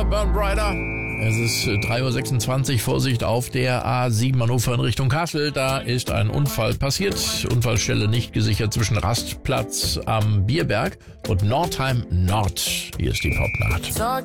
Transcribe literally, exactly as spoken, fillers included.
Burn Brighter. Es ist drei Uhr sechsundzwanzig, Vorsicht auf der A sieben Hannover in Richtung Kassel. Da ist ein Unfall passiert. Unfallstelle nicht gesichert zwischen Rastplatz am Bierberg und Nordheim Nord. Hier ist die Popnacht.